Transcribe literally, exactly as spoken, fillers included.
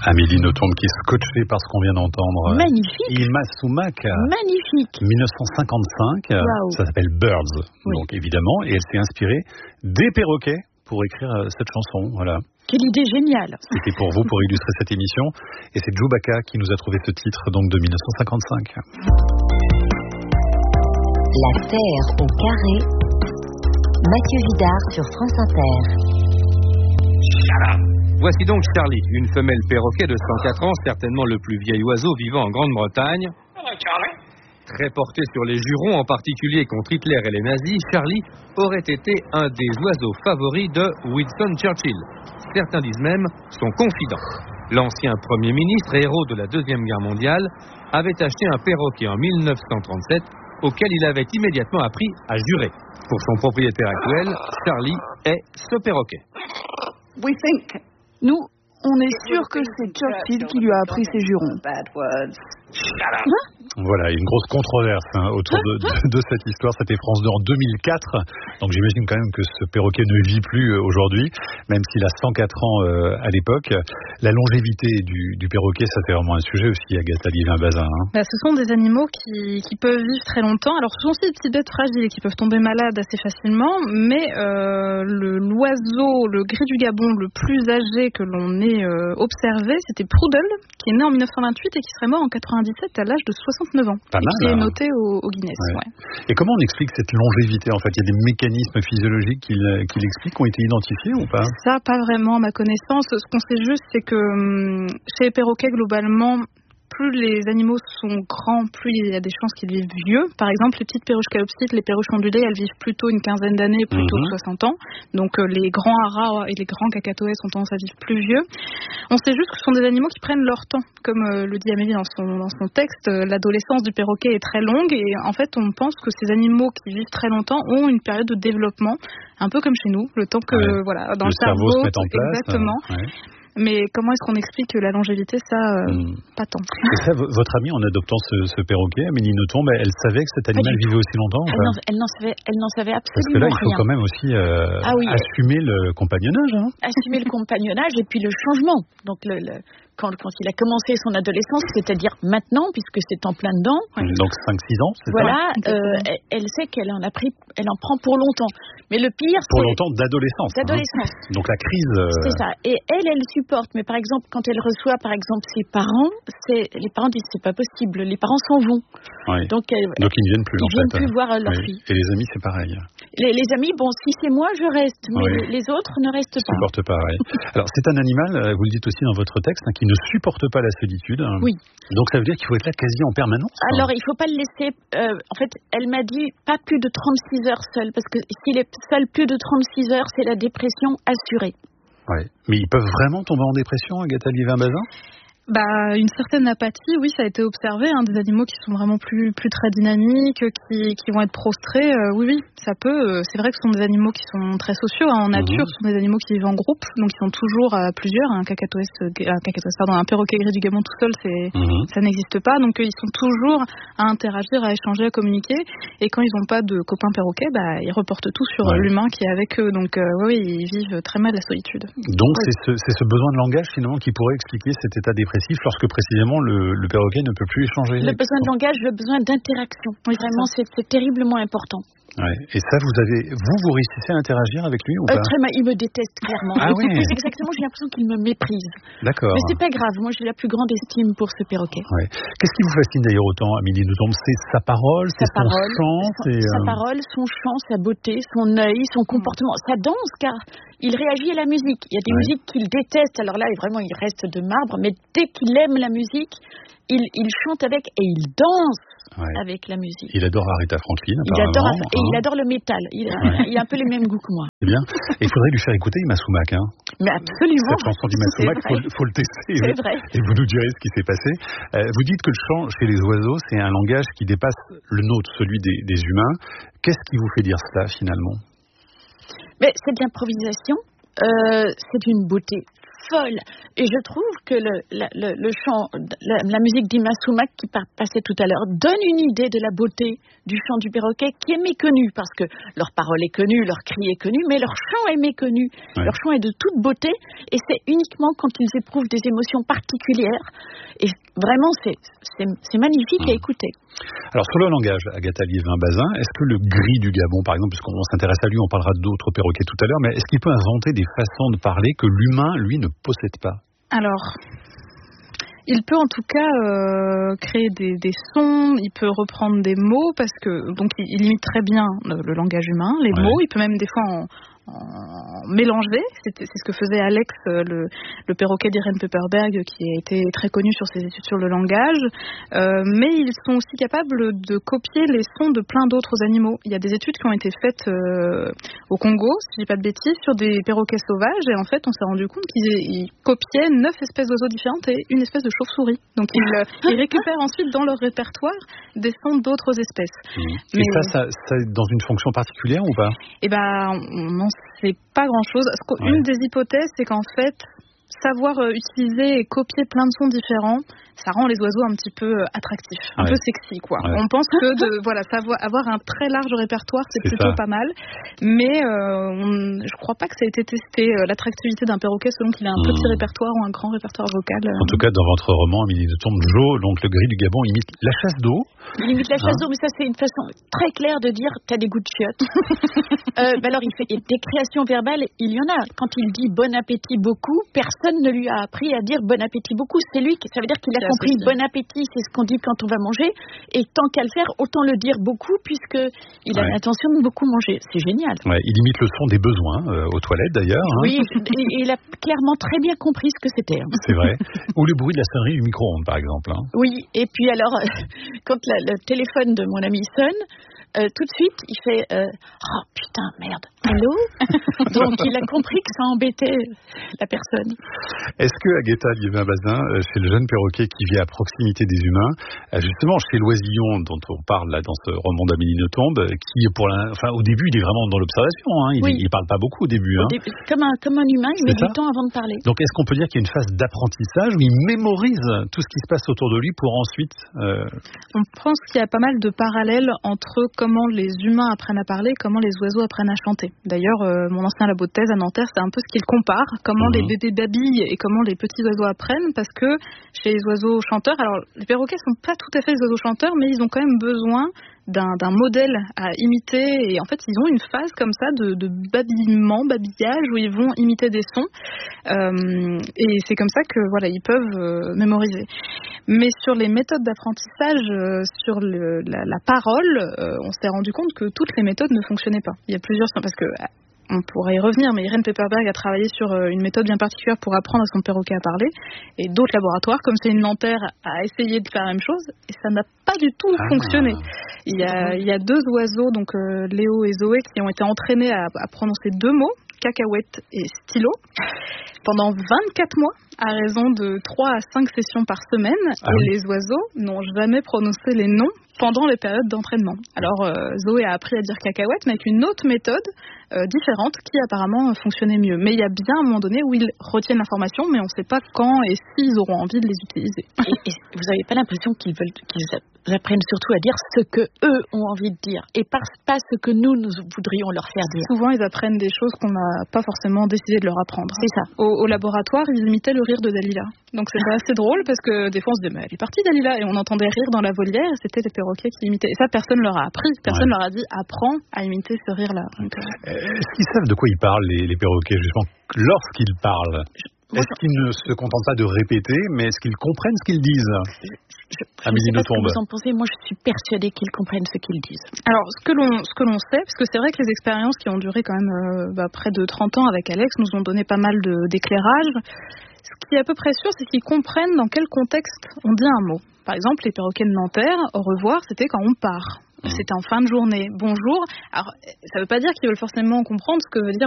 Amélie Nothomb qui est scotchée par ce qu'on vient d'entendre. Magnifique. Ilma Soumak. Magnifique. mille neuf cent cinquante-cinq. Wow. Ça s'appelle Birds. Oui. Donc évidemment, et elle s'est inspirée des perroquets pour écrire cette chanson. Voilà. Quelle idée géniale. C'était pour vous, pour illustrer cette émission. Et c'est Djoubaka qui nous a trouvé ce titre, donc de mille neuf cent cinquante-cinq. La Terre au carré. Mathieu Vidard sur France Inter. Voici donc Charlie, une femelle perroquet de cent quatre ans, certainement le plus vieil oiseau vivant en Grande-Bretagne. Très porté sur les jurons, en particulier contre Hitler et les nazis, Charlie aurait été un des oiseaux favoris de Winston Churchill. Certains disent même son confident. L'ancien Premier ministre et héros de la Deuxième Guerre mondiale avait acheté un perroquet en mille neuf cent trente-sept auquel il avait immédiatement appris à jurer. Pour son propriétaire actuel, Charlie est ce perroquet. Nous, on est sûr que c'est Churchill qui lui a appris ses jurons. Hein? Voilà, une grosse controverse hein, autour de, de, de cette histoire. C'était France deux en deux mille quatre. Donc j'imagine quand même que ce perroquet ne vit plus euh, aujourd'hui, même s'il a cent quatre ans euh, à l'époque. La longévité du, du perroquet, ça c'est vraiment un sujet aussi, Agatha Liévin-Bazin. Hein. Bah, ce sont des animaux qui, qui peuvent vivre très longtemps. Alors ce sont aussi des petites bêtes fragiles qui peuvent tomber malades assez facilement, mais euh, le, l'oiseau, le gris du Gabon le plus âgé que l'on ait euh, observé, c'était Prud'homme, qui est né en mille neuf cent vingt-huit et qui serait mort en quatre-vingt-dix-sept à l'âge de soixante-neuf ans. Pas et mal, qui est hein. noté au, au Guinness. Ouais. Ouais. Et comment on explique cette longévité en fait? Il y a des mécanismes physiologiques qui, qui l'expliquent, qui ont été identifiés ou pas? Ça, pas vraiment à ma connaissance. Ce qu'on sait juste, c'est que hum, chez les perroquets, globalement, plus les animaux sont grands, plus il y a des chances qu'ils vivent vieux. Par exemple, les petites perruches calopsites, les perruches ondulées, elles vivent plutôt une quinzaine d'années, plutôt mmh. que soixante ans. Donc euh, les grands haras et les grands cacatoès ont tendance à vivre plus vieux. On sait juste que ce sont des animaux qui prennent leur temps. Comme euh, le dit Amélie dans son, dans son texte, euh, l'adolescence du perroquet est très longue et en fait on pense que ces animaux qui vivent très longtemps ont une période de développement, un peu comme chez nous, le temps que ouais. voilà, dans le, le cerveau, cerveau se mette en place. Exactement. Ouais. Mais comment est-ce qu'on explique la longévité? Ça, euh, mmh. pas tant. Et ça, votre amie, en adoptant ce, ce perroquet, Amélie Nothomb, elle savait que cet animal vivait aussi longtemps? Elle n'en, elle n'en savait, elle n'en savait absolument rien. Parce que là, il faut rien. quand même aussi euh, ah oui, assumer le compagnonnage. Hein. Assumer le compagnonnage et puis le changement. Donc le, le, quand, quand il a commencé son adolescence, c'est-à-dire maintenant, puisque c'est en plein dedans. Donc cinq six ans, c'est voilà, ça? Voilà, euh, elle, elle sait qu'elle en a pris, elle en prend pour longtemps. Mais le pire, pour c'est... longtemps d'adolescence. D'adolescence. Hein. Donc la crise... Euh... C'est ça. Et elle, elle supporte. Mais par exemple, quand elle reçoit, par exemple, ses parents, c'est... les parents disent c'est pas possible. Les parents s'en vont. Oui. Donc, elle... Donc ils ne viennent plus, ils en viennent fait. plus voir leur oui. fille. Et les amis, c'est pareil. Les, les amis, bon, si c'est moi, je reste. Mais oui. les, les autres ne restent ils pas. Ne supportent pas, oui. Alors, c'est un animal, vous le dites aussi dans votre texte, hein, qui ne supporte pas la solitude. Oui. Donc ça veut dire qu'il faut être là quasi en permanence? Alors, hein. il ne faut pas le laisser... Euh, en fait, elle m'a dit pas plus de trente-six heures seul. Parce que s'il est seul plus de trente-six heures, c'est la dépression assurée. Ouais. Mais ils peuvent vraiment tomber en dépression, Agatha Liévin-Bazin? Bah, une certaine apathie, oui, ça a été observé, hein, des animaux qui sont vraiment plus, plus très dynamiques, qui, qui vont être prostrés, euh, oui, oui, ça peut. Euh, c'est vrai que ce sont des animaux qui sont très sociaux, hein, en nature, mmh. ce sont des animaux qui vivent en groupe, donc ils sont toujours à plusieurs. Un cacatoès, un cacatoès, pardon, un perroquet gris du Gabon tout seul, c'est, mmh. ça n'existe pas, donc euh, ils sont toujours à interagir, à échanger, à communiquer, et quand ils n'ont pas de copains perroquets, bah, ils reportent tout sur ouais. l'humain qui est avec eux, donc euh, oui, ils vivent très mal la solitude. Donc oui. c'est, ce, c'est ce besoin de langage finalement qui pourrait expliquer cet état dépressif lorsque précisément le, le perroquet ne peut plus échanger. Le besoin de langage, le besoin d'interaction. Oui, vraiment, c'est, c'est terriblement important. Ouais. Et ça, vous avez, vous, vous réussissez à interagir avec lui ou pas? euh, Très mal, il me déteste clairement. Ah oui. C'est exactement, j'ai l'impression qu'il me méprise. D'accord. Mais c'est pas grave, moi j'ai la plus grande estime pour ce perroquet. Ouais. Qu'est-ce qui vous fascine d'ailleurs autant, Amélie Nothomb? C'est sa parole, sa c'est parole, son chant, son, c'est sa euh... parole, son chant, sa beauté, son œil, son comportement, sa danse, car il réagit à la musique. Il y a des ouais. musiques qu'il déteste, alors là, vraiment, il reste de marbre, mais dès qu'il aime la musique, il, il chante avec et il danse. Ouais. Avec la musique. Il adore Aretha Franklin, il adore, hein. Et il adore le métal. Il, ouais. il a un peu les mêmes goûts que moi. C'est bien. Et il faudrait lui faire écouter Ilma Soumak. Hein. Mais absolument. Cette chanson d'Ilma Soumak, il faut, faut le tester. C'est vrai. Et vous nous direz ce qui s'est passé. Euh, vous dites que le chant chez les oiseaux, c'est un langage qui dépasse le nôtre, celui des, des humains. Qu'est-ce qui vous fait dire cela, finalement? Mais c'est de l'improvisation. Euh, c'est d'une beauté folle. Et je trouve que le, la, le, le chant, la, la musique d'Ima Sumac qui passait tout à l'heure donne une idée de la beauté du chant du perroquet qui est méconnu parce que leur parole est connue, leur cri est connu, mais leur chant est méconnu. Ouais. Leur chant est de toute beauté et c'est uniquement quand ils éprouvent des émotions particulières. Et vraiment, c'est, c'est, c'est magnifique mmh. à écouter. Alors sur le langage, Agatha Liévin-Bazin, est-ce que le gris du Gabon, par exemple, puisqu'on s'intéresse à lui, on parlera d'autres perroquets tout à l'heure, mais est-ce qu'il peut inventer des façons de parler que l'humain, lui, ne possède pas? Alors, il peut en tout cas euh, créer des, des sons, il peut reprendre des mots, parce que donc il, il imite très bien le, le langage humain, les ouais. mots, il peut même des fois en... en mélanger, c'est, c'est ce que faisait Alex, le, le perroquet d'Irene Pepperberg, qui a été très connu sur ses études sur le langage, euh, mais ils sont aussi capables de copier les sons de plein d'autres animaux. Il y a des études qui ont été faites euh, au Congo, si je dis pas de bêtises, sur des perroquets sauvages, et en fait on s'est rendu compte qu'ils ils copiaient neuf espèces d'oiseaux différentes et une espèce de chauve-souris. Donc ils, ils récupèrent ensuite dans leur répertoire des sons d'autres espèces. Mmh. Mais et ça, ça, ça dans une fonction particulière ou pas? Eh ben, on n'en sait pas grand-chose. Une ouais. des hypothèses, c'est qu'en fait, savoir euh, utiliser et copier plein de sons différents, ça rend les oiseaux un petit peu euh, attractifs, un ouais. peu sexy, quoi. Ouais. On pense que de voilà, savoir avoir un très large répertoirre, c'est, c'est plutôt ça. Pas mal. Mais euh, on, je crois pas que ça ait été testé euh, l'attractivité d'un perroquet selon qu'il a un mmh. petit répertoire ou un grand répertoire vocal. Euh... En tout cas, dans votre roman, Amélie Nothomb, Jo, donc le gris du Gabon, imite la chasse d'eau. Il imite la chasse hein? d'eau, mais ça c'est une façon très claire de dire t'as des goûts de chiottes. euh, bah alors il fait des créations verbales, il y en a. Quand il dit bon appétit beaucoup, personne ne lui a appris à dire bon appétit beaucoup. C'est lui qui, ça veut dire qu'il a c'est compris bon appétit, c'est ce qu'on dit quand on va manger. Et tant qu'à le faire, autant le dire beaucoup puisque il a ouais. l'intention de beaucoup manger. C'est génial. Ouais, il imite le son des besoins euh, aux toilettes d'ailleurs. Hein. Oui, et, et il a clairement très bien compris ce que c'était. Hein. C'est vrai. Ou le bruit de la sonnerie du micro-ondes par exemple. Hein. Oui, et puis alors quand la, le téléphone de mon ami sonne, euh, tout de suite il fait euh, oh putain merde, allô. Donc il a compris que ça embêtait la personne. Est-ce que Agatha Liévin-Bazin, chez le jeune perroquet qui vit à proximité des humains, justement chez l'oisillon dont on parle là dans ce roman d'Amélie Nothomb, qui pour la, enfin au début il est vraiment dans l'observation, hein, il, oui. il parle pas beaucoup au début. Hein. Au début, comme un comme un humain, il met du temps avant de parler. Donc est-ce qu'on peut dire qu'il y a une phase d'apprentissage où il mémorise tout ce qui se passe autour de lui pour ensuite euh... On pense qu'il y a pas mal de parallèles entre comment les humains apprennent à parler, comment les oiseaux apprennent à chanter. D'ailleurs, euh, mon ancien labo de thèse à Nanterre, c'est un peu ce qu'il compare, comment mmh. les bébés babillent et comment les petits oiseaux apprennent, parce que chez les oiseaux chanteurs, alors les perroquets sont pas tout à fait des oiseaux chanteurs, mais ils ont quand même besoin d'un, d'un modèle à imiter, et en fait ils ont une phase comme ça de, de babillement, babillage, où ils vont imiter des sons, euh, et c'est comme ça que voilà, ils peuvent euh, mémoriser. Mais sur les méthodes d'apprentissage, euh, sur le, la, la parole, euh, on s'est rendu compte que toutes les méthodes ne fonctionnaient pas. Il y a plusieurs, parce que on pourrait y revenir, mais Irene Pepperberg a travaillé sur une méthode bien particulière pour apprendre à son perroquet à parler, et d'autres laboratoires, comme c'est une Nanterre, a essayé de faire la même chose, et ça n'a pas du tout ah. fonctionné. Il y a, il y a deux oiseaux, donc euh, Léo et Zoé, qui ont été entraînés à, à prononcer deux mots, cacahuète et stylo, pendant vingt-quatre mois, à raison de trois à cinq sessions par semaine, ah et oui. les oiseaux n'ont jamais prononcé les noms pendant les périodes d'entraînement. Alors euh, Zoé a appris à dire cacahuète, mais avec une autre méthode euh, différente qui apparemment fonctionnait mieux. Mais il y a bien un moment donné où ils retiennent l'information, mais on ne sait pas quand et s'ils auront envie de les utiliser. Et, et vous n'avez pas l'impression qu'ils veulent qu'ils apprennent surtout à dire ce que eux ont envie de dire et pas, pas ce que nous, nous voudrions leur faire dire. Souvent, ils apprennent des choses qu'on n'a pas forcément décidé de leur apprendre. C'est ça. Au, au laboratoire, ils imitaient le rire de Dalila. Donc c'était assez drôle parce que des fois on se disait mais elle est partie Dalila, et on entendait rire dans la volière, et c'était les perroquets qui imitaient. Et ça, personne leur a appris, personne ouais. leur a dit apprends à imiter ce rire-là. Donc, euh... Est-ce qu'ils savent de quoi ils parlent, les, les perroquets, justement, lorsqu'ils parlent? Je... Est-ce qu'ils ne se contentent pas de répéter, mais est-ce qu'ils comprennent ce qu'ils disent? Je ne sais pas ce que vous en pensez, moi je suis persuadée qu'ils comprennent ce qu'ils disent. Alors ce que l'on, ce que l'on sait, parce que c'est vrai que les expériences qui ont duré quand même euh, bah, près de trente ans avec Alex nous ont donné pas mal de, d'éclairage. Ce qui est à peu près sûr, c'est qu'ils comprennent dans quel contexte on dit un mot. Par exemple, les perroquets de Nanterre, au revoir, c'était quand on part. C'était en fin de journée. Bonjour. Alors, ça ne veut pas dire qu'ils veulent forcément comprendre ce que veut dire